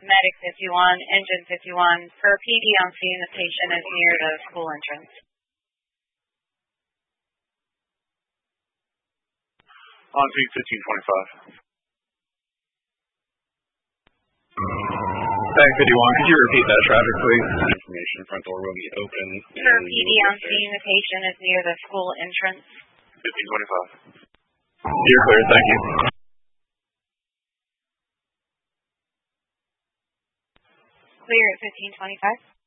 Medic 51, Engine 51, per PD on scene, the patient is near the school entrance. On scene 1525. Tag 51, could you repeat that traffic, please? Information, front door will be open. Per PD on scene, the patient is near the school entrance. 1525. You're clear, thank you. Clear at 1525.